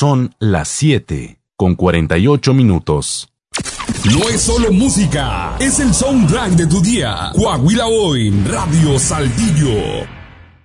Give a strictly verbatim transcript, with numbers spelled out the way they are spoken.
Son las siete con cuarenta y ocho minutos. No es solo música, es el soundtrack de tu día. Coahuila Hoy, Radio Saltillo.